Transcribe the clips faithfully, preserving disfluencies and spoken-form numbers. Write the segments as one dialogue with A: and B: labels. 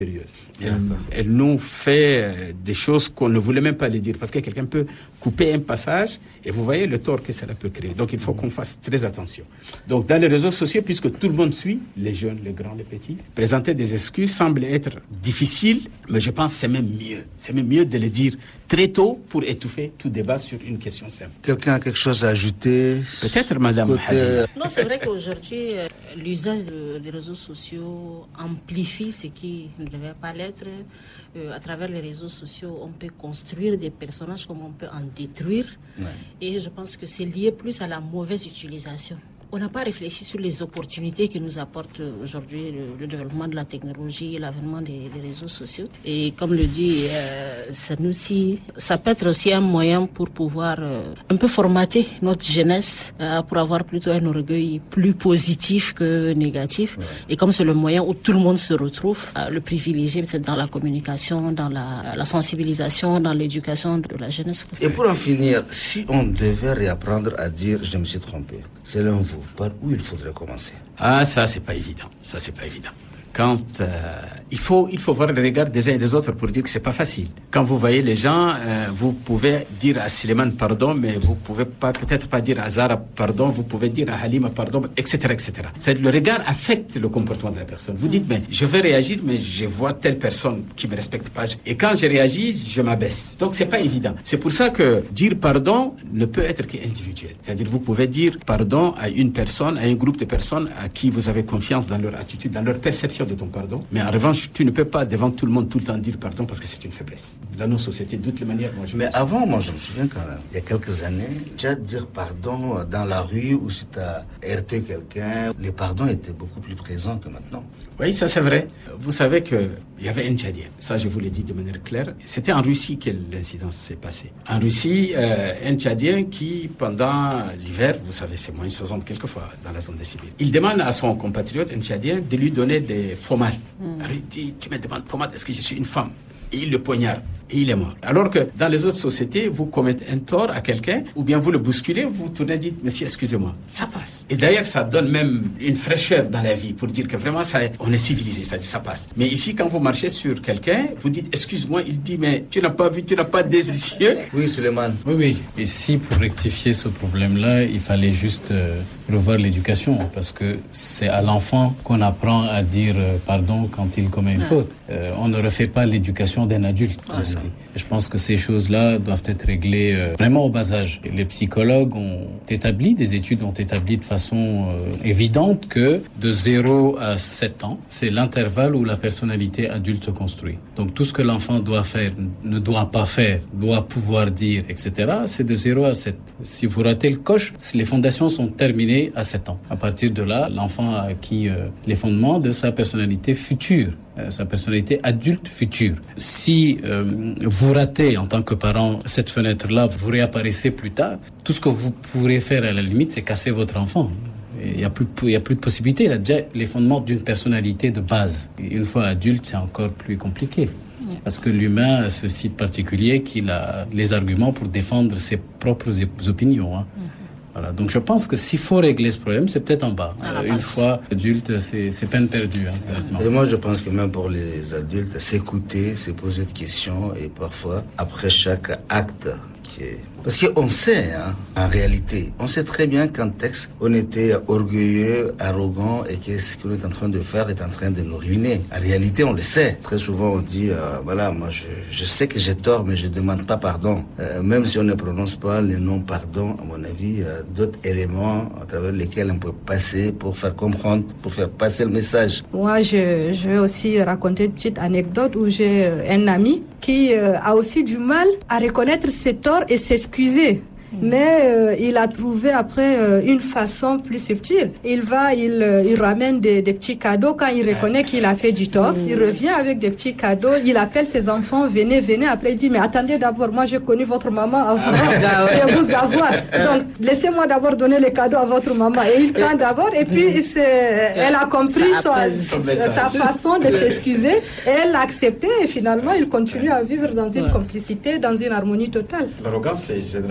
A: Elle, elle nous fait des choses qu'on ne voulait même pas les dire, parce que quelqu'un peut couper un passage et vous voyez le tort que cela peut créer. Donc il faut qu'on fasse très attention. Donc dans les réseaux sociaux, puisque tout le monde suit, les jeunes, les grands, les petits, présenter des excuses semble être difficile, mais je pense que c'est même mieux. C'est même mieux de le dire très tôt pour étouffer tout débat sur une question simple.
B: Quelqu'un a quelque chose à ajouter?
A: Peut-être, madame.
C: Côté... Non, c'est vrai qu'aujourd'hui, euh, l'usage de, des réseaux sociaux amplifie ce qui ne devait pas l'être. Euh, à travers les réseaux sociaux, on peut construire des personnages comme on peut en détruire. Ouais. Et je pense que c'est lié plus à la mauvaise utilisation. On n'a pas réfléchi sur les opportunités que nous apporte aujourd'hui le, le développement de la technologie et l'avènement des, des réseaux sociaux. Et comme le dit euh, Sanoussi, ça peut être aussi un moyen pour pouvoir euh, un peu formater notre jeunesse euh, pour avoir plutôt un orgueil plus positif que négatif. Ouais. Et comme c'est le moyen où tout le monde se retrouve, euh, le privilégier peut-être dans la communication, dans la, la sensibilisation, dans l'éducation de la jeunesse.
B: Et pour en finir, si on devait réapprendre à dire « je me suis trompé », selon vous, par où il faudrait commencer?
A: Ah, ça, c'est pas évident. Ça, c'est pas évident. Quand euh, il faut, il faut voir le regard des uns et des autres pour dire que c'est pas facile. Quand vous voyez les gens, euh, vous pouvez dire à Suleiman pardon, mais vous pouvez pas, peut-être pas dire à Zara pardon, vous pouvez dire à Halima pardon, et cetera, et cetera. C'est, le regard affecte le comportement de la personne. Vous dites, mais je vais réagir, mais je vois telle personne qui me respecte pas, et quand je réagis, je m'abaisse. Donc c'est pas évident. C'est pour ça que dire pardon ne peut être qu'individuel. C'est-à-dire, vous pouvez dire pardon à une personne, à un groupe de personnes à qui vous avez confiance dans leur attitude, dans leur perception de ton pardon. Mais en revanche, tu ne peux pas devant tout le monde tout le temps dire pardon parce que c'est une faiblesse. Dans nos sociétés, de toutes les manières, moi je
B: Mais avant, moi je me souviens quand même, il y a quelques années, tu as dire pardon dans la rue ou si tu as heurté quelqu'un, les pardons étaient beaucoup plus présents que maintenant.
A: Oui, ça c'est vrai. Vous savez qu'il y avait un Tchadien, ça je vous l'ai dit de manière claire. C'était en Russie que l'incident s'est passé. En Russie, euh, un Tchadien qui, pendant l'hiver, vous savez, c'est moins soixante quelquefois dans la zone des civils, il demande à son compatriote, un Tchadien, de lui donner des pommades. Mm. Alors il dit, tu me demandes pommade, est-ce que je suis une femme? Et il le poignarde. Et il est mort. Alors que dans les autres sociétés, vous commettez un tort à quelqu'un, ou bien vous le bousculez, vous tournez et dites, monsieur, excusez-moi. Ça passe. Et d'ailleurs, ça donne même une fraîcheur dans la vie pour dire que vraiment, ça, on est civilisé, ça dit, ça passe. Mais ici, quand vous marchez sur quelqu'un, vous dites, excuse-moi, il dit, mais tu n'as pas vu, tu n'as pas des yeux.
B: Oui, Suleiman.
D: Oui, oui. Et si pour rectifier ce problème-là, il fallait juste euh, revoir l'éducation, parce que c'est à l'enfant qu'on apprend à dire euh, pardon quand il commet une faute. Euh, on ne refait pas l'éducation d'un adulte.
B: C'est ça.
D: Je pense que ces choses-là doivent être réglées euh, vraiment au bas âge. Les psychologues ont établi, des études ont établi de façon euh, évidente que de zéro à sept ans, c'est l'intervalle où la personnalité adulte se construit. Donc tout ce que l'enfant doit faire, ne doit pas faire, doit pouvoir dire, et cetera, c'est de zéro à sept. Si vous ratez le coche, les fondations sont terminées à sept ans. À partir de là, l'enfant a acquis euh, les fondements de sa personnalité future. Sa personnalité adulte future. Si euh, vous ratez en tant que parent cette fenêtre-là, vous réapparaissez plus tard, tout ce que vous pourrez faire à la limite, c'est casser votre enfant. Il n'y a plus, il y a plus de possibilités. Il a déjà les fondements d'une personnalité de base. Et une fois adulte, c'est encore plus compliqué. Parce que l'humain a ce site particulier qu'il a les arguments pour défendre ses propres opinions. Hein. Voilà, donc je pense que s'il faut régler ce problème, c'est peut-être en bas. Euh, une fois adulte, c'est, c'est peine perdue. Hein,
B: et moi, je pense que même pour les adultes, s'écouter, se poser des questions et parfois, après chaque acte qui est... Parce qu'on sait, hein, en réalité, on sait très bien qu'en texte, on était orgueilleux, arrogant et que ce qu'on est en train de faire est en train de nous ruiner. En réalité, on le sait. Très souvent, on dit, euh, voilà, moi, je, je sais que j'ai tort, mais je ne demande pas pardon. Euh, même si on ne prononce pas le nom pardon, à mon avis, il y a d'autres éléments à travers lesquels on peut passer pour faire comprendre, pour faire passer le message.
E: Moi, je, je vais aussi raconter une petite anecdote où j'ai un ami qui euh, a aussi du mal à reconnaître ses torts et ses excusé. Mais euh, il a trouvé après euh, une façon plus subtile. Il va, il, euh, il ramène des, des petits cadeaux quand il reconnaît qu'il a fait du tort. Il revient avec des petits cadeaux. Il appelle ses enfants, venez, venez. Après il dit, mais attendez d'abord, moi j'ai connu votre maman avant de vous avoir. Donc laissez-moi d'abord donner les cadeaux à votre maman. Et il tend d'abord. Et puis c'est, elle a compris sa, sa façon de s'excuser. Et elle l'a accepté. Et finalement, il continue à vivre dans une complicité, dans une harmonie totale.
A: L'arrogance, c'est généralement comme on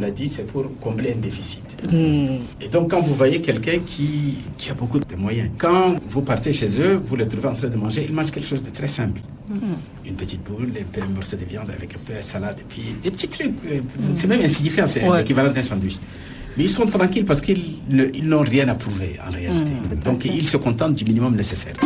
A: maladie, c'est pour combler un déficit. Mmh. Et donc, quand vous voyez quelqu'un qui, qui a beaucoup de moyens, quand vous partez chez eux, vous le trouvez en train de manger, il mange quelque chose de très simple. Mmh. Une petite boule, un peu un morceau de viande avec un peu de salade, et puis des petits trucs. Mmh. C'est même insignifiant, c'est ouais. l'équivalent d'un sandwich. Mais ils sont tranquilles parce qu'ils ils n'ont rien à prouver, en réalité. Mmh, donc, ils se contentent du minimum nécessaire.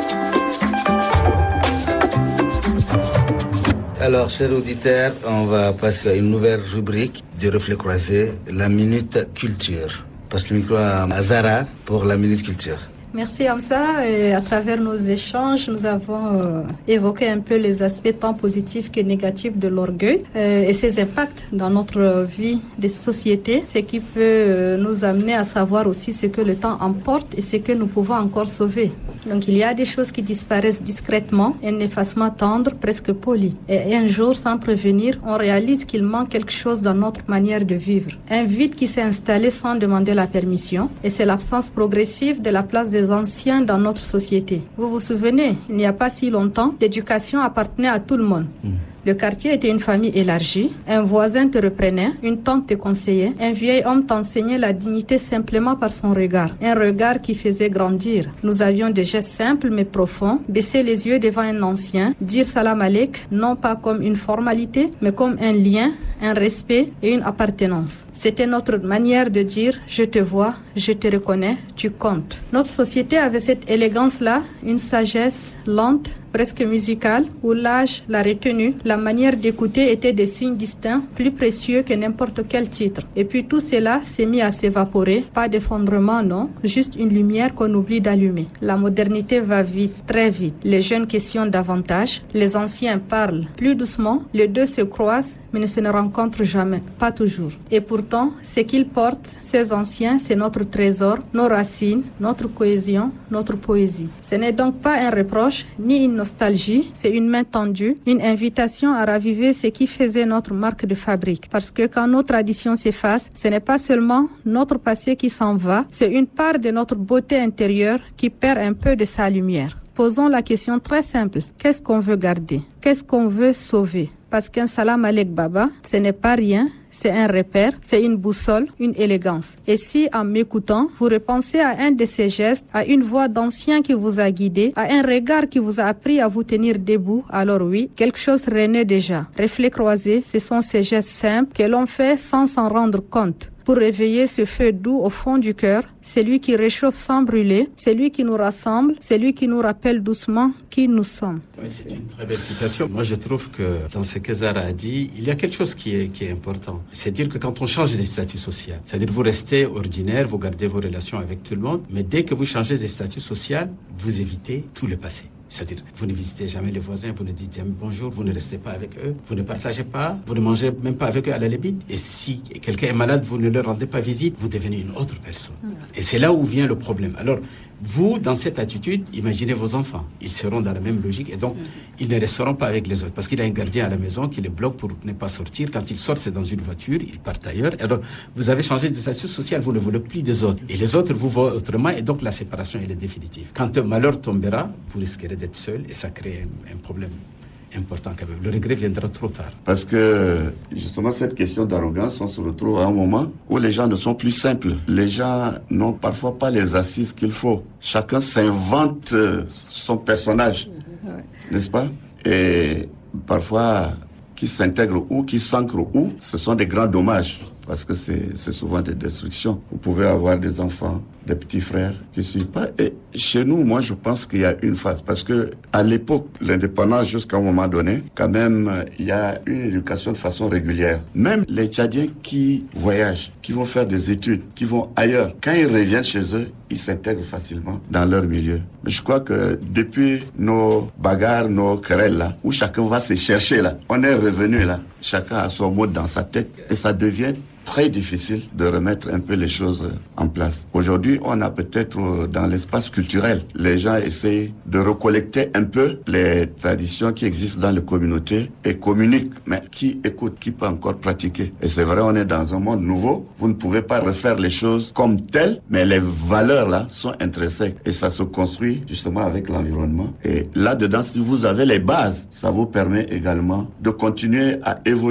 B: Alors, chers auditeurs, on va passer à une nouvelle rubrique du Reflet Croisé, la Minute Culture. Passe le micro à Zara pour la Minute Culture.
E: Merci Hamza. Et à travers nos échanges, nous avons euh, évoqué un peu les aspects tant positifs que négatifs de l'orgueil euh, et ses impacts dans notre vie des sociétés, ce qui peut euh, nous amener à savoir aussi ce que le temps emporte et ce que nous pouvons encore sauver. Donc il y a des choses qui disparaissent discrètement, un effacement tendre, presque poli. Et un jour, sans prévenir, on réalise qu'il manque quelque chose dans notre manière de vivre. Un vide qui s'est installé sans demander la permission, et c'est l'absence progressive de la place des anciens dans notre société. Vous vous souvenez, il n'y a pas si longtemps, l'éducation appartenait à tout le monde. Mmh. Le quartier était une famille élargie, un voisin te reprenait, une tante te conseillait, un vieil homme t'enseignait la dignité simplement par son regard, un regard qui faisait grandir. Nous avions des gestes simples mais profonds, baisser les yeux devant un ancien, dire salam alek, non pas comme une formalité, mais comme un lien, un respect et une appartenance. C'était notre manière de dire « je te vois, je te reconnais, tu comptes ». Notre société avait cette élégance-là, une sagesse lente, presque musicale, où l'âge, la retenue, la manière d'écouter étaient des signes distincts, plus précieux que n'importe quel titre. Et puis tout cela s'est mis à s'évaporer, pas d'effondrement, non, juste une lumière qu'on oublie d'allumer. La modernité va vite, très vite. Les jeunes questionnent davantage, les anciens parlent plus doucement, les deux se croisent, mais ne se ne rencontrent jamais, pas toujours. Et pourtant, ce qu'ils portent, ces anciens, c'est notre trésor, nos racines, notre cohésion, notre poésie. Ce n'est donc pas un reproche, ni une nostalgie, c'est une main tendue, une invitation à raviver ce qui faisait notre marque de fabrique. Parce que quand nos traditions s'effacent, ce n'est pas seulement notre passé qui s'en va, c'est une part de notre beauté intérieure qui perd un peu de sa lumière. Posons la question très simple. Qu'est-ce qu'on veut garder? Qu'est-ce qu'on veut sauver? Parce qu'un salam alek baba, ce n'est pas rien, c'est un repère, c'est une boussole, une élégance. Et si, en m'écoutant, vous repensez à un de ces gestes, à une voix d'ancien qui vous a guidé, à un regard qui vous a appris à vous tenir debout, alors oui, quelque chose renaît déjà. Reflet croisé, ce sont ces gestes simples que l'on fait sans s'en rendre compte. Pour réveiller ce feu doux au fond du cœur, celui qui réchauffe sans brûler, celui qui nous rassemble, celui qui nous rappelle doucement qui nous sommes.
A: Oui, c'est une très belle citation. Moi, je trouve que dans ce que Zara a dit, il y a quelque chose qui est, qui est important. C'est-à-dire que quand on change de statut social, c'est-à-dire vous restez ordinaire, vous gardez vos relations avec tout le monde, mais dès que vous changez de statut social, vous évitez tout le passé. C'est-à-dire, vous ne visitez jamais les voisins, vous ne dites jamais bonjour, vous ne restez pas avec eux, vous ne partagez pas, vous ne mangez même pas avec eux à la limite. Et si quelqu'un est malade, vous ne leur rendez pas visite, vous devenez une autre personne. Et c'est là où vient le problème. Alors, vous, dans cette attitude, imaginez vos enfants. Ils seront dans la même logique et donc, ils ne resteront pas avec les autres. Parce qu'il y a un gardien à la maison qui les bloque pour ne pas sortir. Quand ils sortent, c'est dans une voiture, ils partent ailleurs. Alors, vous avez changé de statut social, vous ne voulez plus des autres. Et les autres vous voient autrement et donc la séparation, elle est définitive. Quand un malheur tombera, vous risquerez d'être seul et ça crée un, un problème important quand même. Le regret viendra trop tard.
F: Parce que justement cette question d'arrogance, on se retrouve à un moment où les gens ne sont plus simples. Les gens n'ont parfois pas les assises qu'il faut. Chacun s'invente son personnage, n'est-ce pas? Et parfois, qui s'intègre où, qui s'ancre où, ce sont des grands dommages. Parce que c'est, c'est souvent des destructions. Vous pouvez avoir des enfants, des petits frères qui ne suivent pas. Et chez nous, moi, je pense qu'il y a une phase. Parce que à l'époque, l'indépendance, jusqu'à un moment donné, quand même, il y a une éducation de façon régulière. Même les Tchadiens qui voyagent, qui vont faire des études, qui vont ailleurs, quand ils reviennent chez eux, ils s'intègrent facilement dans leur milieu. Mais je crois que depuis nos bagarres, nos querelles là, où chacun va se chercher là, on est revenu là, chacun a son mot dans sa tête et ça devient très difficile de remettre un peu les choses en place. Aujourd'hui, on a peut-être dans l'espace culturel, les gens essayent de recollecter un peu les traditions qui existent dans les communautés et communiquent, mais qui écoute, qui peut encore pratiquer. Et c'est vrai, on est dans un monde nouveau, vous ne pouvez pas refaire les choses comme telles, mais les valeurs là sont intrinsèques et ça se construit justement avec l'environnement. Et là-dedans, si vous avez les bases, ça vous permet également de continuer à évoluer mmh.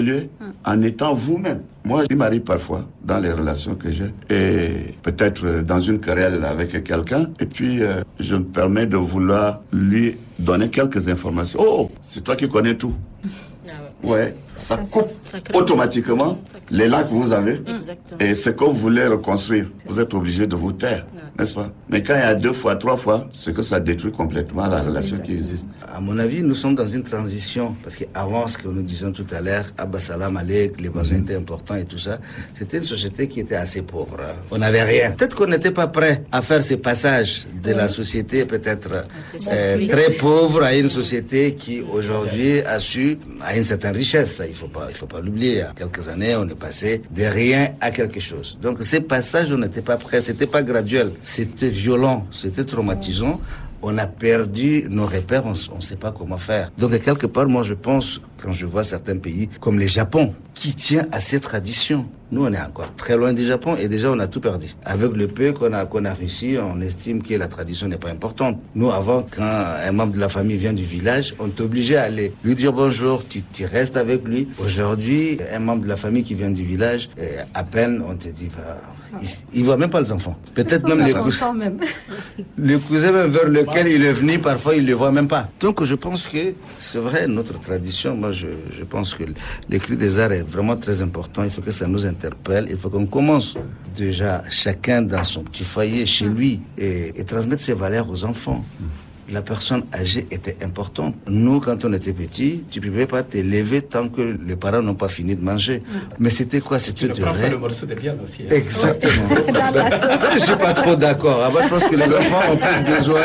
F: en étant vous-même. Moi, il m'arrive parfois, dans les relations que j'ai, et peut-être dans une querelle avec quelqu'un, et puis euh, je me permets de vouloir lui donner quelques informations. Oh, c'est toi qui connais tout. Ouais, ça coupe ça automatiquement l'élan que vous avez. Exactement. Et ce que vous voulez reconstruire, vous êtes obligé de vous taire, ouais. N'est-ce pas? Mais quand il y a deux fois, trois fois, c'est que ça détruit complètement la relation Exactement. Qui existe.
B: À mon avis, nous sommes dans une transition, parce qu'avant, ce que nous disions tout à l'heure, Abba Salam Alek, les voisins mmh. étaient importants et tout ça, c'était une société qui était assez pauvre. Hein. On n'avait rien. Peut-être qu'on n'était pas prêt à faire ce passage de ouais. la société peut-être euh, très pauvre à une société qui aujourd'hui a su, à une certaine richesse, ça, il faut pas, il faut pas l'oublier. Il y a quelques années, on est passé de rien à quelque chose. Donc, ces passages, on n'était pas prêts. C'était pas graduel. C'était violent. C'était traumatisant. On a perdu nos repères. On ne sait pas comment faire. Donc, quelque part, moi, je pense, quand je vois certains pays, comme le Japon, qui tient à ces traditions. Nous, on est encore très loin du Japon et déjà, on a tout perdu. Avec le peu qu'on a, qu'on a réussi, on estime que la tradition n'est pas importante. Nous, avant, quand un membre de la famille vient du village, on t'obligeait à aller lui dire bonjour, tu, tu restes avec lui. Aujourd'hui, un membre de la famille qui vient du village, à peine, on te dit, bah, il ne voit même pas les enfants. Peut-être même les cousins. Même. Les cousins même vers lequel il est venu, parfois, il ne les voit même pas. Donc, je pense que c'est vrai, notre tradition, moi, je, je pense que l'écrit des arts est vraiment très important. Il faut que ça nous interpelle. Il faut qu'on commence déjà chacun dans son petit foyer, chez lui, et, et transmettre ses valeurs aux enfants. La personne âgée était importante. Nous, quand on était petits, tu ne pouvais pas te lever tant que les parents n'ont pas fini de manger. Mm. Mais c'était quoi? C'était
A: tu ne prends pas le morceau de viande aussi. Hein.
B: Exactement. Ça, je ne suis pas trop d'accord. Je pense que les enfants ont plus besoin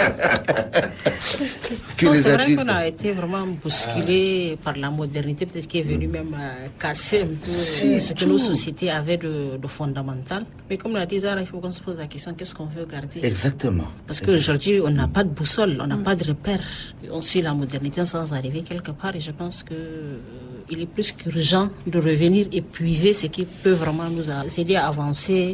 B: que
C: non,
B: les
C: c'est
B: adultes.
C: C'est vrai qu'on a été vraiment bousculé ah. par la modernité, peut-être qui est venue mm. même euh, casser un peu si, ce que nos sociétés avaient de, de fondamental. Mais comme l'a dit Zara, il faut qu'on se pose la question, qu'est-ce qu'on veut garder?
B: Exactement.
C: Parce qu'aujourd'hui, on n'a pas de boussole, on n'a mm. pas de repère. On suit la modernité sans arriver quelque part et je pense que euh, il est plus qu'urgent de revenir épuiser ce qui peut vraiment nous aider à avancer,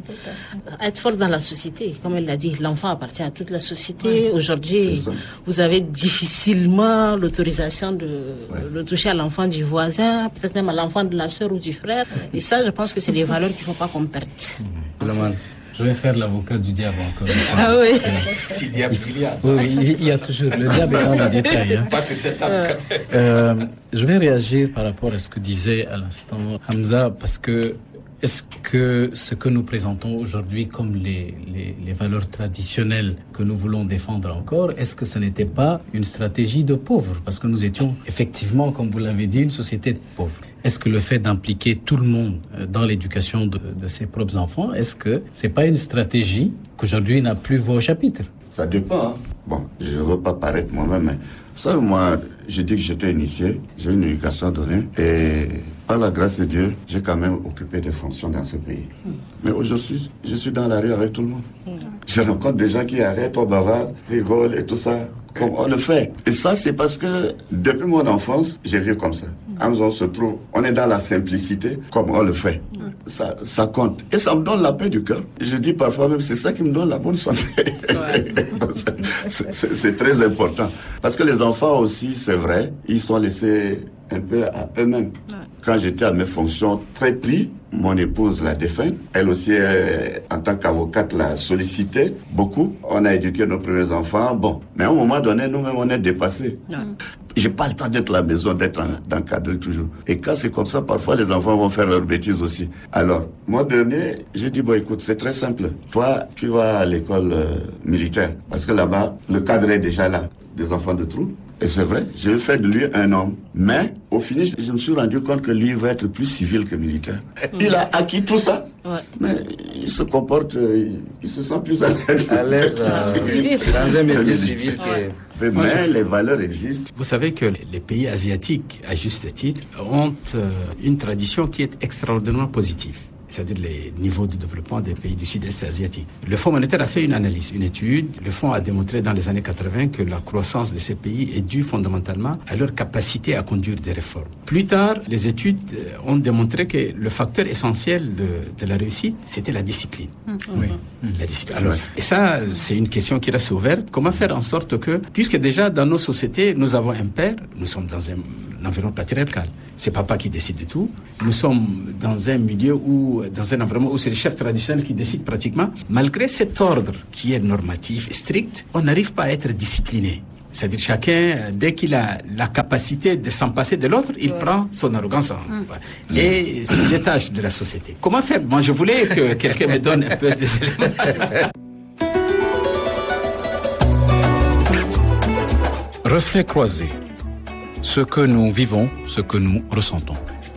C: à être fort dans la société. Comme elle l'a dit, l'enfant appartient à toute la société. Mm. Aujourd'hui, vous avez difficilement l'autorisation de, ouais. de toucher à l'enfant du voisin, peut-être même à l'enfant de la sœur ou du frère. Et ça, je pense que c'est des valeurs qu'il ne faut pas qu'on perde.
D: Mm. Je vais faire l'avocat du diable encore une fois.
C: Ah oui.
A: Si diable il y a.
D: Oui, il y a toujours. Le diable est dans les détails. Hein.
A: Pas sur cette table.
D: Euh, je vais réagir par rapport à ce que disait à l'instant Hamza, parce que est-ce que ce que nous présentons aujourd'hui comme les, les, les valeurs traditionnelles que nous voulons défendre encore, est-ce que ce n'était pas une stratégie de pauvres? Parce que nous étions effectivement, comme vous l'avez dit, une société de pauvres. Est-ce que le fait d'impliquer tout le monde dans l'éducation de, de ses propres enfants, est-ce que c'est pas une stratégie qu'aujourd'hui n'a plus voix au chapitre?
F: Ça dépend. Hein. Bon, je ne veux pas paraître moi-même, mais vous savez, moi, j'ai dit que j'étais initié, j'ai une éducation donnée, et par la grâce de Dieu, j'ai quand même occupé des fonctions dans ce pays. Mm. Mais aujourd'hui, je suis dans la rue avec tout le monde. Mm. Je rencontre des gens qui arrêtent au bavard, rigolent et tout ça, comme on le fait. Et ça, c'est parce que depuis mon enfance, j'ai vu comme ça. Mm. On se trouve, on est dans la simplicité, comme on le fait. Mm. Ça, ça compte. Et ça me donne la paix du cœur. Je dis parfois même, c'est ça qui me donne la bonne santé. Ouais. c'est, c'est, c'est très important. Parce que les enfants aussi, c'est vrai, ils sont laissés un peu à eux-mêmes. Ouais. Quand j'étais à mes fonctions très pris, mon épouse l'a défunt. Elle aussi, elle, en tant qu'avocate, l'a sollicité beaucoup. On a éduqué nos premiers enfants. Bon, mais à un moment donné, nous-mêmes, on est dépassés. Ouais. J'ai pas le temps d'être à la maison, d'être dans le cadre toujours. Et quand c'est comme ça, parfois, les enfants vont faire leurs bêtises aussi. Alors, moi, dernier, j'ai dit, bon, écoute, c'est très simple. Toi, tu vas à l'école euh, militaire. Parce que là-bas, le cadre est déjà là. Des enfants de trou. Et c'est vrai, j'ai fait de lui un homme. Mais, au finish, je me suis rendu compte que lui va être plus civil que militaire. Il a acquis tout ça. Ouais. Mais il se comporte, il, il se sent plus à l'aise.
B: À l'aise euh, dans un métier civil qui est...
F: Mais Moi, je... les valeurs existent.
A: Vous savez que les pays asiatiques, à juste titre, ont euh, une tradition qui est extraordinairement positive. C'est-à-dire les niveaux de développement des pays du sud-est asiatique. Le Fonds monétaire a fait une analyse, une étude. Le Fonds a démontré dans les années quatre-vingts que la croissance de ces pays est due fondamentalement à leur capacité à conduire des réformes. Plus tard, les études ont démontré que le facteur essentiel de, de la réussite, c'était la discipline. Mmh. Oui, mmh. la discipline. Alors, et ça, c'est une question qui reste ouverte. Comment faire en sorte que, puisque déjà dans nos sociétés, nous avons un père, nous sommes dans un environnement patriarcal. C'est papa qui décide de tout. Nous sommes dans un milieu où, dans un environnement où c'est les chefs traditionnels qui décident pratiquement. Malgré cet ordre qui est normatif et strict, on n'arrive pas à être discipliné. C'est-à-dire chacun, dès qu'il a la capacité de s'en passer de l'autre, il ouais. prend son arrogance en, mmh. et se détache de la société. Comment faire? Moi, je voulais que quelqu'un me donne un peu des éléments.
D: Reflet croisé. Ce que nous vivons, ce que nous ressentons.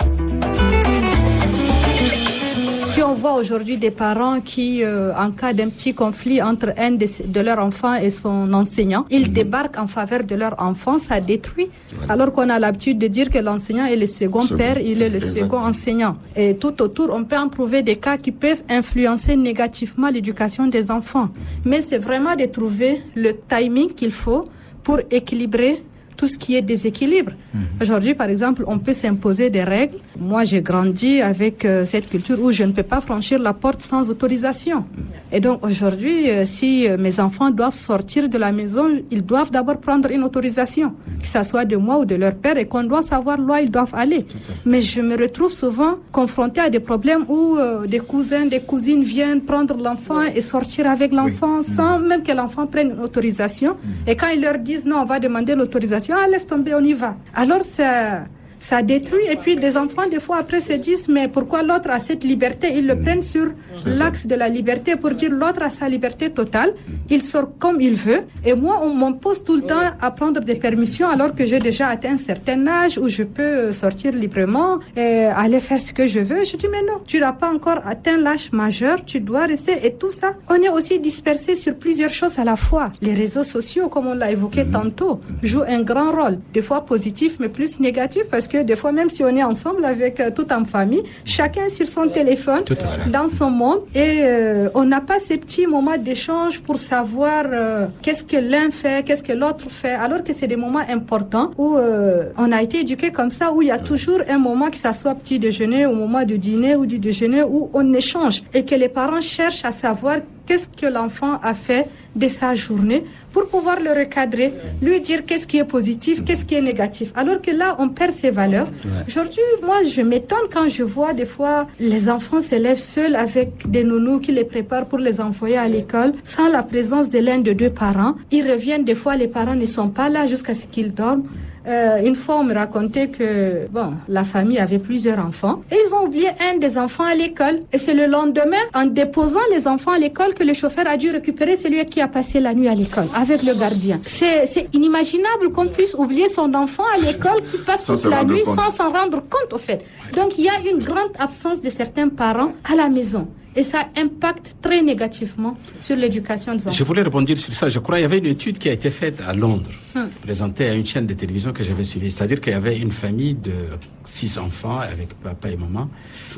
E: Si on voit aujourd'hui des parents qui, euh, en cas d'un petit conflit entre un de, de leurs enfants et son enseignant, ils mmh. débarquent en faveur de leur enfant, ça détruit. Voilà. Alors qu'on a l'habitude de dire que l'enseignant est le second second. père, il est le Exactement. second enseignant. Et tout autour, on peut en trouver des cas qui peuvent influencer négativement l'éducation des enfants. Mais c'est vraiment de trouver le timing qu'il faut pour équilibrer tout ce qui est déséquilibre. Mmh. Aujourd'hui, par exemple, on peut s'imposer des règles. Moi, j'ai grandi avec euh, cette culture où je ne peux pas franchir la porte sans autorisation. Mmh. Et donc, aujourd'hui, euh, si euh, mes enfants doivent sortir de la maison, ils doivent d'abord prendre une autorisation, mmh. que ça soit de moi ou de leur père, et qu'on doit savoir là où ils doivent aller. Mais je me retrouve souvent confrontée à des problèmes où euh, des cousins, des cousines viennent prendre l'enfant oui. et sortir avec l'enfant oui. sans mmh. même que l'enfant prenne une autorisation. Mmh. Et quand ils leur disent non, on va demander l'autorisation, ah, laisse tomber, on y va. Alors, ça, ça détruit. Et puis, des enfants, des fois, après, se disent, mais pourquoi l'autre a cette liberté? Ils le mmh. prennent sur l'axe de la liberté pour dire l'autre a sa liberté totale. Mmh. Il sort comme il veut. Et moi, on m'impose tout le temps à prendre des permissions alors que j'ai déjà atteint un certain âge où je peux sortir librement et aller faire ce que je veux. Je dis, mais non, tu n'as pas encore atteint l'âge majeur, tu dois rester. Et tout ça, on est aussi dispersé sur plusieurs choses à la fois. Les réseaux sociaux, comme on l'a évoqué mmh. tantôt, jouent un grand rôle. Des fois positif, mais plus négatif, parce que des fois, même si on est ensemble avec euh, toute en famille, chacun sur son téléphone, dans son monde, et euh, on n'a pas ces petits moments d'échange pour savoir euh, qu'est-ce que l'un fait, qu'est-ce que l'autre fait, alors que c'est des moments importants où euh, on a été éduqué comme ça, où il y a toujours un moment, que ça soit petit déjeuner, au moment du dîner ou du déjeuner, où on échange, et que les parents cherchent à savoir qu'est-ce que l'enfant a fait de sa journée pour pouvoir le recadrer, lui dire qu'est-ce qui est positif, qu'est-ce qui est négatif. Alors que là, on perd ses valeurs. Ouais. Aujourd'hui, moi, je m'étonne quand je vois des fois les enfants s'élèvent seuls avec des nounous qui les préparent pour les envoyer à l'école sans la présence de l'un des deux parents. Ils reviennent, des fois, les parents ne sont pas là jusqu'à ce qu'ils dorment. Euh, une fois, on me racontait que bon, la famille avait plusieurs enfants et ils ont oublié un des enfants à l'école. Et c'est le lendemain, en déposant les enfants à l'école, que le chauffeur a dû récupérer celui qui a passé la nuit à l'école avec le gardien. C'est, c'est inimaginable qu'on puisse oublier son enfant à l'école qui passe toute la nuit compte. sans s'en rendre compte, au fait. Donc, il y a une grande absence de certains parents à la maison. Et ça impacte très négativement sur l'éducation des enfants.
A: Je voulais rebondir sur ça. Je crois qu'il y avait une étude qui a été faite à Londres, hum. présentée à une chaîne de télévision que j'avais suivie. C'est-à-dire qu'il y avait une famille de six enfants avec papa et maman.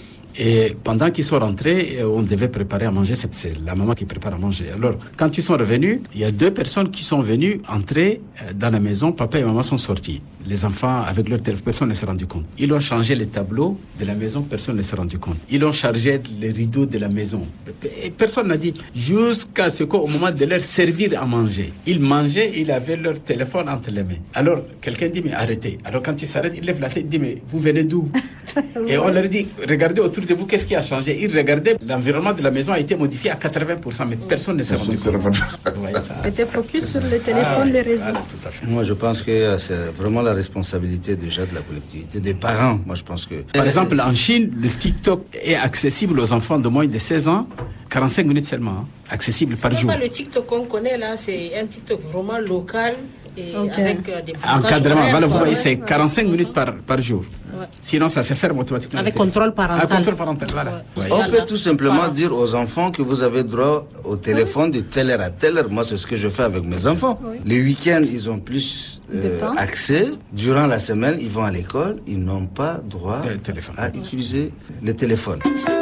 A: Et pendant qu'ils sont rentrés, on devait préparer à manger. C'est, c'est la maman qui prépare à manger. Alors, quand ils sont revenus, il y a deux personnes qui sont venues entrer dans la maison. Papa et maman sont sortis. Les enfants, avec leur téléphone, personne ne s'est rendu compte. Ils ont changé les tableaux de la maison, personne ne s'est rendu compte. Ils ont chargé les rideaux de la maison. Et personne n'a dit, jusqu'à ce qu'au moment de leur servir à manger, ils mangeaient, ils avaient leur téléphone entre les mains. Alors, quelqu'un dit, mais arrêtez. Alors, quand ils s'arrêtent, ils lèvent la tête, ils disent, mais vous venez d'où? Et on leur dit, regardez autour de vous, qu'est-ce qui a changé? Ils regardaient, l'environnement de la maison a été modifié à quatre-vingts pour cent, mais personne ne s'est rendu compte.
E: C'était focus sur le téléphone, ah, les réseaux. Voilà,
B: tout à fait. Moi, je pense que c'est vraiment la responsabilité déjà de la collectivité, des parents. Moi, je pense que...
A: Par exemple, en Chine, le TikTok est accessible aux enfants de moins de seize ans, quarante-cinq minutes seulement, hein, accessible
C: c'est
A: par jour.
C: C'est pas le TikTok qu'on connaît là, c'est un TikTok vraiment local. Et okay. avec euh, des
A: encadrement, voilà, vous voyez, c'est quarante-cinq ouais. minutes par, par jour. Ouais. Sinon, ça se ferme automatiquement.
C: Avec contrôle parental.
A: Avec contrôle parental, voilà.
B: Ouais. Ouais. On peut tout simplement Par... dire aux enfants que vous avez droit au téléphone de telle heure à telle heure. Moi, c'est ce que je fais avec mes enfants. Oui. Les week-ends, ils ont plus euh, accès. Durant la semaine, ils vont à l'école. Ils n'ont pas droit à utiliser le téléphone.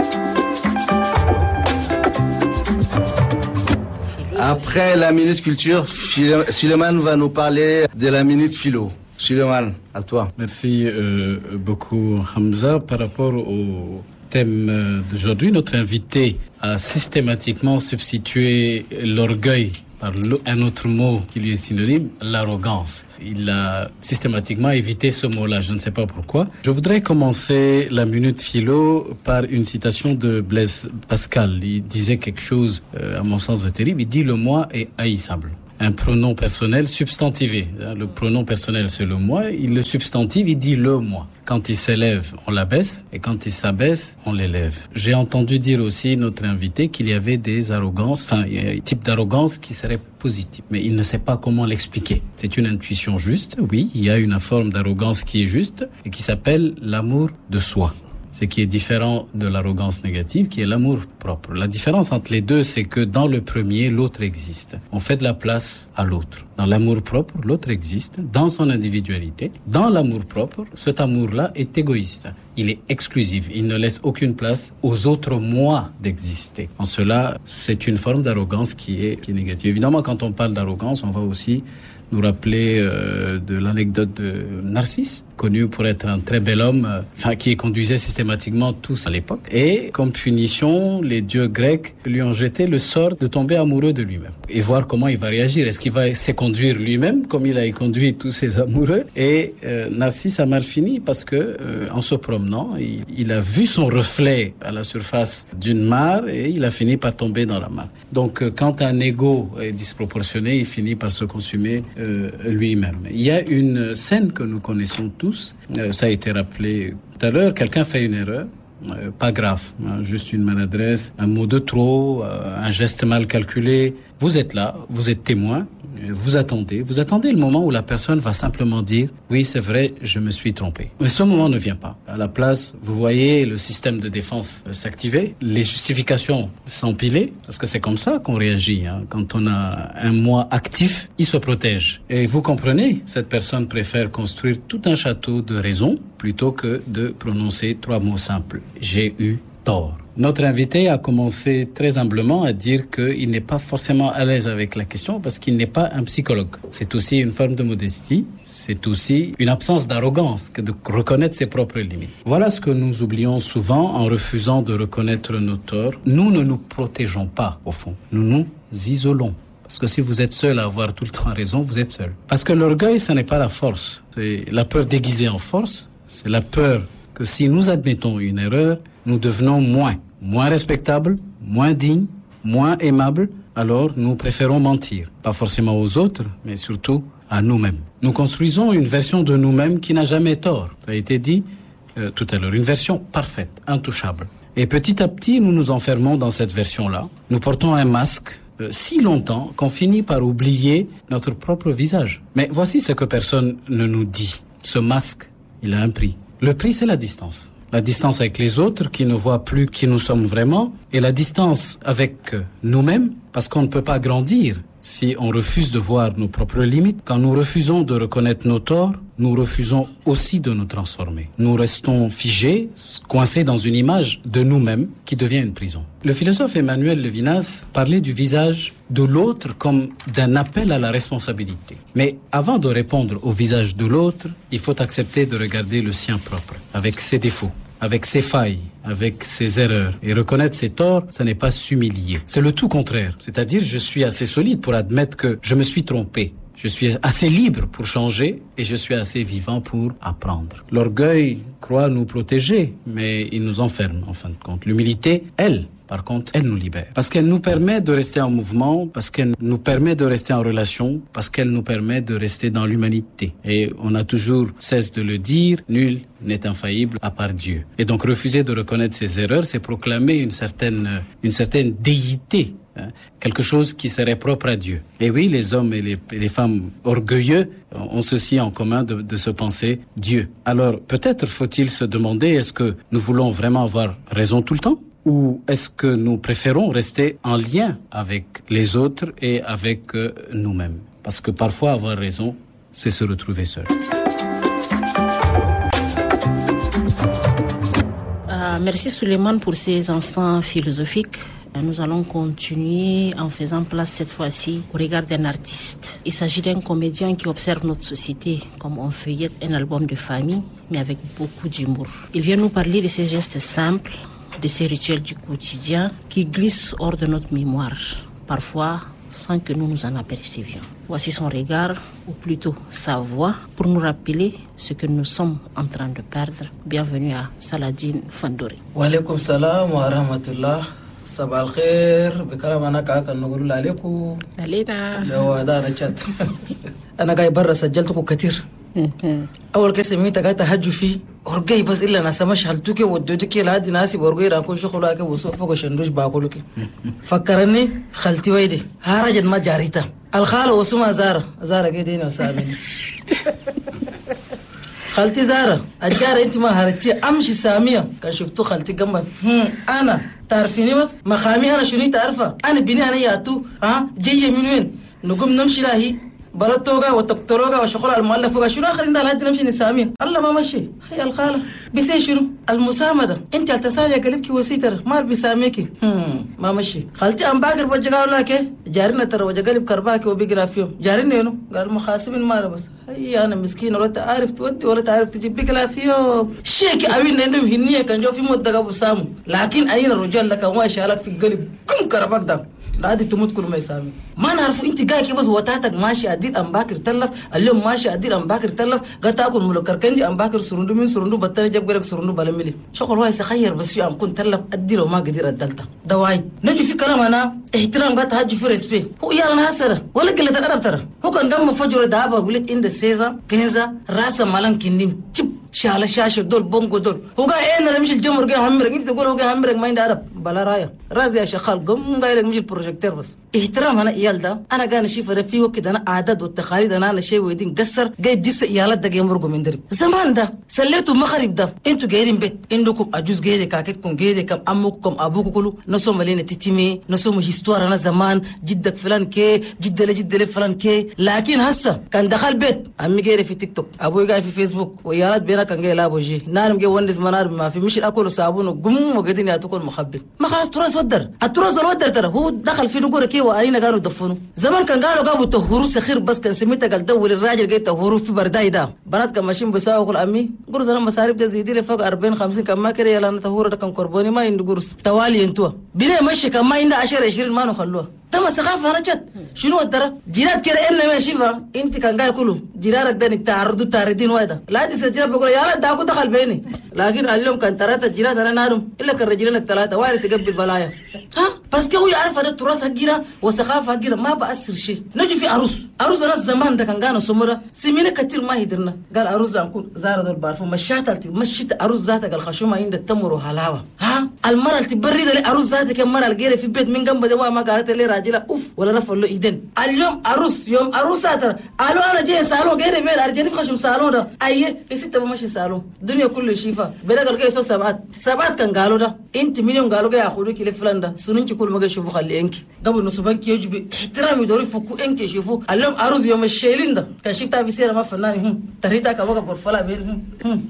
B: Après la Minute Culture, Suleiman va nous parler de la Minute Philo. Suleiman, à toi.
D: Merci euh, beaucoup, Hamza. Par rapport au thème d'aujourd'hui, notre invité a systématiquement substitué l'orgueil par un autre mot qui lui est synonyme, l'arrogance. Il a systématiquement évité ce mot-là, je ne sais pas pourquoi. Je voudrais commencer la minute philo par une citation de Blaise Pascal. Il disait quelque chose, euh, à mon sens, de terrible. Il dit « Le moi est haïssable ». Un pronom personnel substantivé. Le pronom personnel, c'est le moi. Il le substantive, il dit le moi. Quand il s'élève, on l'abaisse, et quand il s'abaisse, on l'élève. J'ai entendu dire aussi, notre invité, qu'il y avait des arrogances, enfin, il y a un type d'arrogance qui serait positive. Mais il ne sait pas comment l'expliquer. C'est une intuition juste, oui. Il y a une forme d'arrogance qui est juste, et qui s'appelle l'amour de soi. Ce qui est différent de l'arrogance négative, qui est l'amour propre. La différence entre les deux, c'est que dans le premier, l'autre existe. On fait de la place à l'autre. Dans l'amour propre, l'autre existe, dans son individualité. Dans l'amour propre, cet amour-là est égoïste. Il est exclusif. Il ne laisse aucune place aux autres moi d'exister. En cela, c'est une forme d'arrogance qui est, qui est négative. Évidemment, quand on parle d'arrogance, on va aussi nous rappeler euh, de l'anecdote de Narcisse, connu pour être un très bel homme, euh, enfin qui conduisait systématiquement tous à l'époque. Et comme punition, les dieux grecs lui ont jeté le sort de tomber amoureux de lui-même. Et voir comment il va réagir. Est-ce qu'il va s'éconduire lui-même comme il a conduit tous ses amoureux? Et euh, Narcisse a mal fini parce que euh, en se promenant, il, il a vu son reflet à la surface d'une mare et il a fini par tomber dans la mare. Donc euh, quand un ego est disproportionné, il finit par se consumer Euh, lui-même. Il y a une scène que nous connaissons tous, euh, ça a été rappelé tout à l'heure, quelqu'un fait une erreur, euh, pas grave, hein, juste une maladresse, un mot de trop, euh, un geste mal calculé. Vous êtes là, vous êtes témoin, vous attendez, vous attendez le moment où la personne va simplement dire « Oui, c'est vrai, je me suis trompé ». Mais ce moment ne vient pas. À la place, vous voyez le système de défense s'activer, les justifications s'empiler, parce que c'est comme ça qu'on réagit. Hein. Quand on a un moi actif, il se protège. Et vous comprenez, cette personne préfère construire tout un château de raison plutôt que de prononcer trois mots simples. « J'ai eu tort ». Notre invité a commencé très humblement à dire qu'il n'est pas forcément à l'aise avec la question parce qu'il n'est pas un psychologue. C'est aussi une forme de modestie, c'est aussi une absence d'arrogance que de reconnaître ses propres limites. Voilà ce que nous oublions souvent en refusant de reconnaître nos torts. Nous ne nous protégeons pas, au fond. Nous nous isolons. Parce que si vous êtes seul à avoir tout le temps raison, vous êtes seul. Parce que l'orgueil, ce n'est pas la force. C'est la peur déguisée en force. C'est la peur que si nous admettons une erreur, nous devenons moins. moins respectable, moins digne, moins aimable, alors nous préférons mentir. Pas forcément aux autres, mais surtout à nous-mêmes. Nous construisons une version de nous-mêmes qui n'a jamais tort. Ça a été dit euh, tout à l'heure, une version parfaite, intouchable. Et petit à petit, nous nous enfermons dans cette version-là. Nous portons un masque euh, si longtemps qu'on finit par oublier notre propre visage. Mais voici ce que personne ne nous dit. Ce masque, il a un prix. Le prix, c'est la distance. La distance avec les autres qui ne voient plus qui nous sommes vraiment et la distance avec nous-mêmes parce qu'on ne peut pas grandir si on refuse de voir nos propres limites. Quand nous refusons de reconnaître nos torts, nous refusons aussi de nous transformer. Nous restons figés, coincés dans une image de nous-mêmes qui devient une prison. Le philosophe Emmanuel Levinas parlait du visage de l'autre comme d'un appel à la responsabilité. Mais avant de répondre au visage de l'autre, il faut accepter de regarder le sien propre, avec ses défauts, avec ses failles, avec ses erreurs. Et reconnaître ses torts, ça n'est pas s'humilier. C'est le tout contraire. C'est-à-dire, je suis assez solide pour admettre que je me suis trompé. Je suis assez libre pour changer et je suis assez vivant pour apprendre. L'orgueil croit nous protéger, mais il nous enferme en fin de compte. L'humilité, elle, par contre, elle nous libère. Parce qu'elle nous permet de rester en mouvement, parce qu'elle nous permet de rester en relation, parce qu'elle nous permet de rester dans l'humanité. Et on a toujours cesse de le dire, nul n'est infaillible à part Dieu. Et donc refuser de reconnaître ses erreurs, c'est proclamer une certaine, une certaine déité. Quelque chose qui serait propre à Dieu. Et oui, les hommes et les, et les femmes orgueilleux ont ceci en commun de, de se penser Dieu. Alors, peut-être faut-il se demander, est-ce que nous voulons vraiment avoir raison tout le temps? Ou est-ce que nous préférons rester en lien avec les autres et avec euh, nous-mêmes? Parce que parfois, avoir raison, c'est se retrouver seul.
C: Euh, merci Souleymane pour ces instants philosophiques. Nous allons continuer en faisant place cette fois-ci au regard d'un artiste. Il s'agit d'un comédien qui observe notre société comme on feuillette un album de famille, mais avec beaucoup d'humour. Il vient nous parler de ces gestes simples, de ces rituels du quotidien qui glissent hors de notre mémoire. Parfois, sans que nous nous en apercevions. Voici son regard, ou plutôt sa voix, pour nous rappeler ce que nous sommes en train de perdre. Bienvenue à Saladin Fandori.
G: Wa alaikum salam wa rahmatullah. Sabal khair, bikaramana kaka nqulu alaikum.
C: Alena.
G: Yawa da na chat. Ana gai barra sajjaltuku katir. أول كيس ميتا قاعدة هجوا فيه ورجعي بس إلا أنا سمش هالتوكي ودوتوكي لهادي ناسي ورجعي راكون شغله كي وصوف فوق شندوش باكلوكي فكرني خالتي ويدي هارجت ما جاريتا الخالة وسمها زارة زارة كده وسامين خالتي زارة الجارة أنت ما هرتي أمشي سامية كان شفتو خالتي جنبك أنا تعرفيني بس مخامي أنا شنو تعرفه أنا بني أنا ياتو ها جيجي من وين نقوم نمشي لهي بلطوغا وتقتلوغا وشغل المؤلف وغا شنو اخر عندها لحد نمشي نساميه الله ما مشي هي الخاله بيسي شنو المسامده انت التسالي قلبك وسيتر ما بيساميكي ما مشي خالتي ام باقر بوجا ولا كي جارنا ترى وجا قلب كرباكي وبيقرا فيهم جارني انه قال مخاسبين ما بس هي انا مسكين ولا تعرف تودي ولا تعرف تجيب بيقرا فيهم شيك ابين عندهم هنيه كان جو في مدة ابو سامو لكن اين الرجال لك ما شالك في القلب كم كرباك ده لا دي تموت كل ما يسامي ما نعرف انت قاعد بس وتاتك ماشي ادير ام باكر تلف اليوم ماشي ادير ام باكر تلف قد تاكل ملوكر كنجي ام باكر سرندو من سرندو بطل جاب غيرك سرندو بلملي شغل هو يسخير بس في ام كنت تلف ادير وما قدر ادلتا دواي نجي في كلام انا احترام قد هاجي في ريسبي هو يا انا هسره ولا قله الادب ترى هو كان دم فجر دابا قلت ان سيزا كنزا راس مالن كندين تشب شاله شاشه دول بونغو دول هو قاعد انا مش الجمر قاعد همرك انت تقول هو قاعد همرك ما عنده ادب بلا رايه رازي يا شغال قم قايل لك مش البروجيكتور بس احترام انا ايال ده انا قاعد اشوف في وقت انا عادات والتقاليد انا انا شيء ويدين قصر جاي ديس ايالات ده جاي مرقوا من درب زمان ده سليتوا مغرب ده انتوا جايين بيت عندكم اجوز جاي كاكتكم جاي كم امكم ابوكم كله نسوا ملينا تتيمي نسوا هيستوار انا زمان جدك فلان كي جد لجد فلان كي لكن هسه كان دخل بيت عمي جاي في تيك توك ابوي جاي في فيسبوك ويالات بينا كان جاي لابو جي نارم جاي وندس منار ما في مش اكل صابون وقم وقاعدين ياتوكم مخبل ما خلاص تراث ودر التراث الودر ترى هو دخل في نقول كي وارينا قالوا دفنوا زمان كان قالوا قابوا تهورو سخير بس كان سميتها قال دول الراجل جاي تهورو في برداي ده بنات كان ماشيين بيساووا يقول امي قرص انا مصاريف ده زيدي لي فوق أربعين خمسين كان ما كده يلا انا تهورو ده كان قرباني ما عندي قرص توالي انتوا بينا ماشي كان ما عنده عشرة عشرين ما نخلوها تما ثقافه انا جت شنو الدرا جيرات كده ان ما شيفا انت كان جاي كله جيرارك ده تعرضوا تاردين وايده لا دي سجل بقول يا لا داكو دخل بيني لكن اليوم كان ثلاثه جيرات انا نارم الا كان رجلينك ثلاثه وارد تقبل بلايا ها بس هو يعرف هذا التراث حقنا وثقافه حقنا ما بأثر شيء نجي في عروس عروس انا زمان ده كان جانا سمره سمينا كثير ما يدرنا قال عروس نكون زار دول بعرفوا مشات مشيت عروس ذاتها قال خشومه عند التمر وحلاوه ها المراه اللي تبرد لي عروس ذاتها المراه الجيره في بيت من جنب ده ما قالت لي راجله اوف ولا رفع له ايدين اليوم عروس يوم عروسات قالوا انا جاي صالون غير بيت ارجعني في خشم صالون ده اي ست ماشي صالون الدنيا كله شيفا بدا قال جاي سبعات سبعات كان قالوا ده انت مليون قالوا جاي ياخذوك لفلان ده سننك كل ما يشوفوا خلي انك قبل نصبانك يجب احترام يدوري فكوا انك يشوفوا اليوم عروس يوم الشيلين ده كان شفتها في سيره ما فنان تريتا كبقى برفلا بين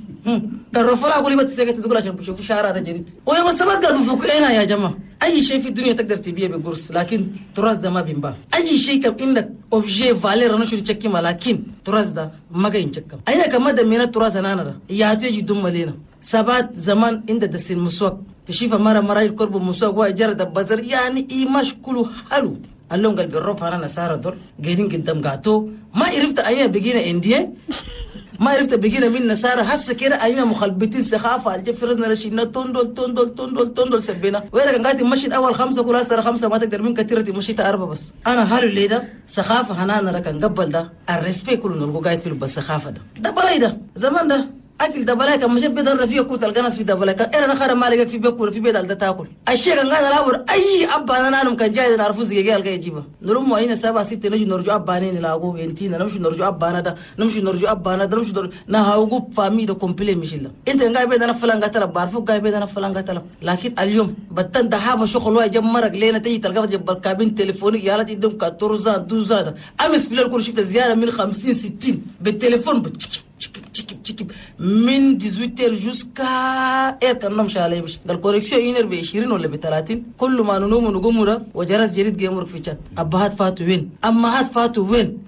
G: كان رفلا اقول لي بتسكت تقول عشان بشوفوا شعرها ده جديد ويوم السبت قالوا فكوا هنا يا جماعه اي شيء في الدنيا تقدر تبيعه بقرص لكن تراث ده ما بينباع اي شيء كم انك اوبجي فالير انا شو تشكي لكن تراث ده ما جاي نشكم اين كما ده من التراث انا ده يا تيجي دم لينا سبات زمان عند دس المسواك تشوف مره مره القرب مسواك وجرد بزر يعني ايماش كله حلو اللون قلب الروب انا نساره دول قاعدين قدام قاتو ما عرفت اين بقينا انديه ما عرفت بقينا من نساره هسه كده اين مخلبتين سخافه الجفرزنا رشينا توندول توندول توندول توندول سبينا وين كان قاعد مشيت اول خمسه كل هسه خمسه ما تقدر من كثيره مشيت اربعه بس انا حلو ليه ده سخافه هنا كان قبل ده الريسبكت كله نلقوا قاعد في السخافه ده ده بلاي ده زمان ده اكل دبلاك مشيت بيت انا فيه كوت القناص في دبلاك انا خير ما لقيت في بيت في بيت ده تاكل الشيء كان قاعد الابر اي ابا انا انا كان جاي نعرفوا زي قال يجيبها نلوم هنا سبعة ستة نجي نرجع ابانين نلاقوا بنتينا نمشي نرجع ابانا ده نمشي نرجع ابانا ده نمشي نهاوغو فامي ده كومبلي مشيلا انت قاعد بيت انا فلان قتل بعرفوا قاعد بيت انا فلان قتل لكن اليوم بتن دهابه شغل واحد جمرك لينا تيجي تلقى جنب الكابين تليفوني يا لاتي دم كاتورزا دوزا امس في الكل شفت زياده من خمسين ستين بالتليفون بتشكي تشكي تشكي من ثمانية عشر جوسكا اير كان نمشي عليه مش قال كوريكسيون ينر ب عشرين ولا ب ثلاثين كل ما ننوم ونقوم وجرس جريد جيمرك في شات ابهات فاتوا وين امهات فاتوا وين ها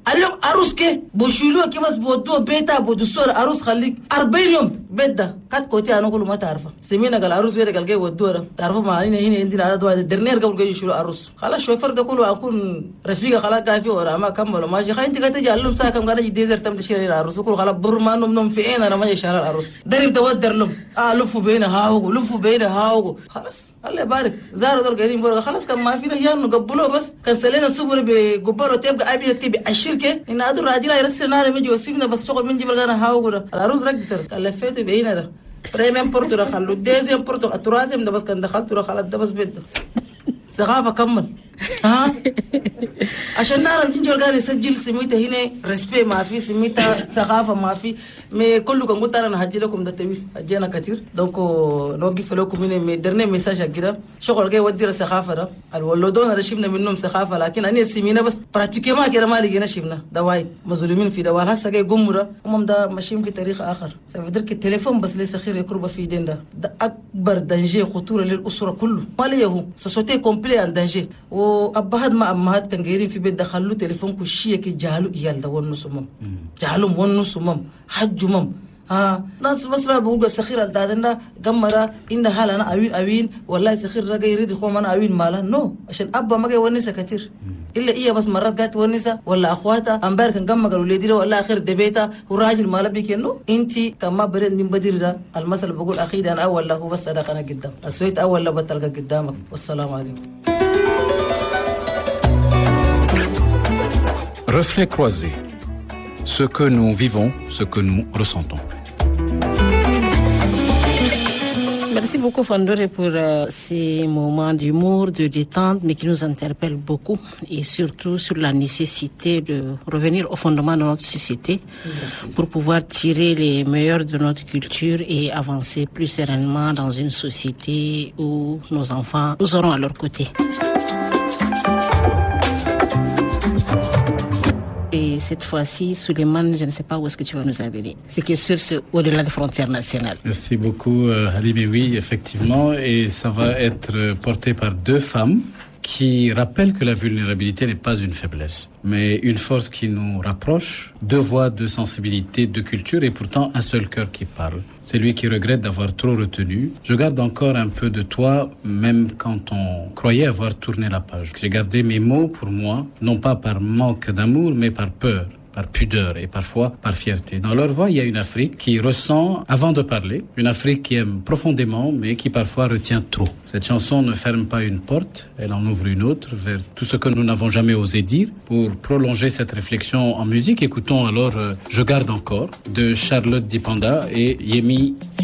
G: اليوم عروس كي بوشيلو كي بس بودو بيتا بودو صور عروس خليك أربعين يوم بيت ده كات كوتي أنا كله ما تعرفه سمينا قال عروس بيتا قال جاي ودورة تعرفوا ما هنا هنا عندنا عدد واحد درنير قبل جاي يشيلوا عروس خلاص شوفر ده كله أكون رفيقة خلاص قاعد ورا ما كمل ماشي خاين تيجي تيجي علوم ساعة كم قاعد يديزر تم تشيل العروس وكل خلاص برمان نوم نوم في أنا ما يشيل العروس درب تودر لهم آه لفوا بينا هاو لفوا بينا هاو خلاص الله يبارك زاروا دول قاعدين برا خلاص كان ما فينا يانو قبلوا بس كان سلينا سوبر بجبار وتبقى أبي تبي الشركة إن هذا الراجل يرسل نار ميجي وسيفنا بس شغل من جبل غانا هاو قرا العروس رقدر قال لفيت بينا ده بريميم بورتو رخلو ديزيم بورتو الترازم ده بس كان دخلت رخلت ده بس بيد ثقافة كمل ها عشان نعرف جنجو قال يسجل سميته هنا ريسبي ما في سميته ثقافة ما في مي كله كان قلت أنا هجي لكم ده طويل هجينا كتير دونك نوقف لكم هنا مي درنا ميساج كده شغل جاي ودي الثقافة ده الولدون رشيبنا منهم ثقافة لكن أنا سمينا بس براتيكي ما كده ما لقينا شفنا ده وايد مظلومين في دوار هسه جاي قمرة هم ده ماشيين في تاريخ آخر سأفدرك التليفون بس ليس خير يقرب في دين ده ده أكبر دنجي خطورة للأسرة كله ما ليه سوسيتي كومبلي عن دنجي وأبهد ما أمهات كان جايين في بيت دخلوا تليفون كشية كي جهلوا إيال ده ونص مم جهلوا ونص مم حج مم ها ناس بس لا بوجا سخير الدادنا جمرة إن حالنا أوين أوين والله سخير رجع يريد يخون أنا أوين مالا نو عشان أبا ما جاي ونسة كتير إلا إيه بس مرات جات ونسة ولا أخواتها أمبارح كان جمع قالوا لي ديره ولا آخر دبيته وراجل مالا بيكنو أنتي كما برد من بدير ده المثل بقول أخيد أنا أول له بس أنا خنا قدام السويت أول لا بتلقى قدامك والسلام عليكم.
D: Reflet croisé, ce que nous vivons, ce que nous ressentons.
C: Merci beaucoup Fandore pour euh, ces moments d'humour, de détente, mais qui nous interpellent beaucoup et surtout sur la nécessité de revenir au fondement de notre société. Merci. Pour pouvoir tirer les meilleurs de notre culture et avancer plus sereinement dans une société où nos enfants nous auront à leur côté. Et cette fois-ci, Souleymane, je ne sais pas où est-ce que tu vas nous amener. C'est que sur ce, au-delà des frontières nationales.
D: Merci beaucoup, Halim. Et oui, effectivement, et ça va être porté par deux femmes qui rappellent que la vulnérabilité n'est pas une faiblesse, mais une force qui nous rapproche, deux voix de sensibilité, de culture et pourtant un seul cœur qui parle. C'est lui qui regrette d'avoir trop retenu. Je garde encore un peu de toi, même quand on croyait avoir tourné la page. J'ai gardé mes mots pour moi, non pas par manque d'amour, mais par peur, par pudeur et parfois par fierté. Dans leur voix, il y a une Afrique qui ressent avant de parler, une Afrique qui aime profondément, mais qui parfois retient trop. Cette chanson ne ferme pas une porte, elle en ouvre une autre vers tout ce que nous n'avons jamais osé dire. Pour prolonger cette réflexion en musique, écoutons alors euh, Je garde encore de Charlotte Dipanda et Yemi